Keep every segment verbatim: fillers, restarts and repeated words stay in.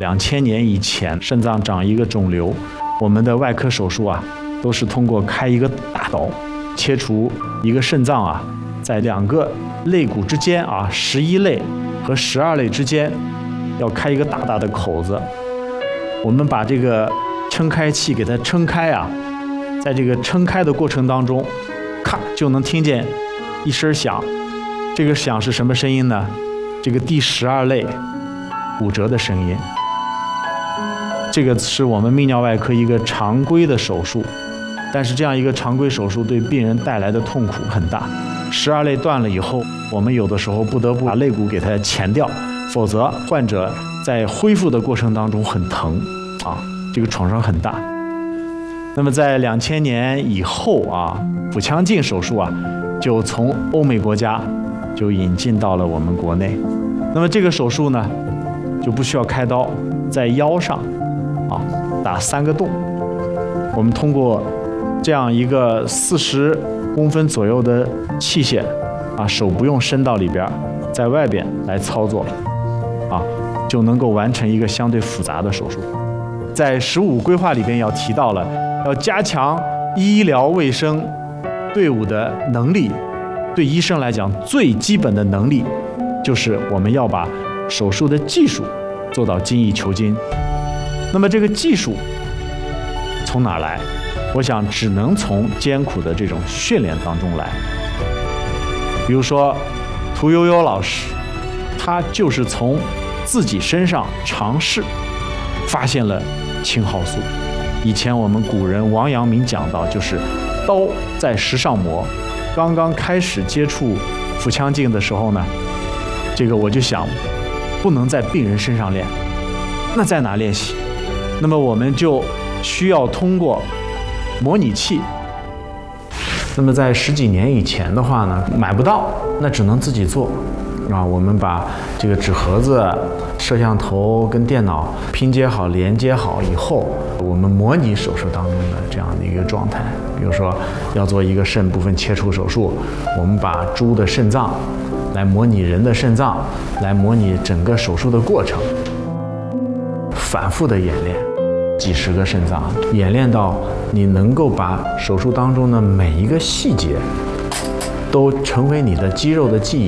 两千年以前，肾脏长一个肿瘤，我们的外科手术啊，都是通过开一个大刀，切除一个肾脏啊，在两个肋骨之间啊，十一肋和十二肋之间，要开一个大大的口子。我们把这个撑开器给它撑开啊，在这个撑开的过程当中，咔就能听见一声响。这个响是什么声音呢？这个第十二肋骨折的声音。这个是我们泌尿外科一个常规的手术，但是这样一个常规手术对病人带来的痛苦很大。十二肋断了以后，我们有的时候不得不把肋骨给它钳掉，否则患者在恢复的过程当中很疼啊，这个创伤很大。那么在两千年以后啊，腹腔镜手术啊，就从欧美国家就引进到了我们国内。那么这个手术呢，就不需要开刀，在腰上啊打三个洞。我们通过这样一个四十公分左右的器械啊，手不用伸到里边，在外边来操作啊，就能够完成一个相对复杂的手术。在十五规划里边要提到了，要加强医疗卫生队伍的能力。对医生来讲，最基本的能力就是我们要把手术的技术做到精益求精。那么这个技术从哪来？我想只能从艰苦的这种训练当中来。比如说屠呦呦老师，他就是从自己身上尝试发现了青蒿素。以前我们古人王阳明讲到，就是刀在石上磨。刚刚开始接触腹腔镜的时候呢，这个我就想，不能在病人身上练，那在哪练习？那么我们就需要通过模拟器。那么在十几年以前的话呢，买不到，那只能自己做啊。我们把这个纸盒子、摄像头跟电脑拼接好、连接好以后，我们模拟手术当中的这样的一个状态。比如说要做一个肾部分切除手术，我们把猪的肾脏来模拟人的肾脏，来模拟整个手术的过程，反复的演练几十个肾脏，演练到你能够把手术当中的每一个细节都成为你的肌肉的记忆。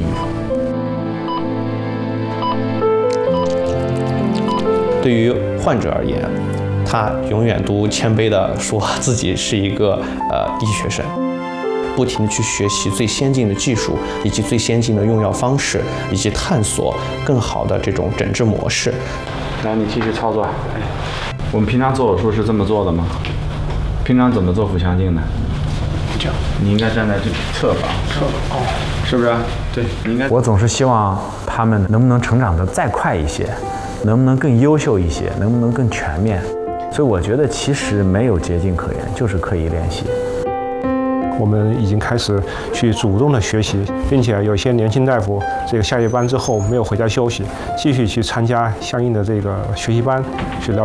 对于患者而言，他永远都谦卑地说自己是一个呃医学生，不停地去学习最先进的技术，以及最先进的用药方式，以及探索更好的这种诊治模式。 来，你继续操作。我们平常做手术是这么做的吗？平常怎么做腹腔镜呢？这样。你应该站在这侧方。侧方。哦。是不是？对。你应该。我总是希望他们能不能成长得再快一些，能不能更优秀一些，能不能更全面。所以我觉得其实没有捷径可言，就是刻意练习。 我们已经开始去主动的学习，并且有些年轻大夫这个下夜班之后没有回家休息，继续去参加相应的这个学习班，去了解。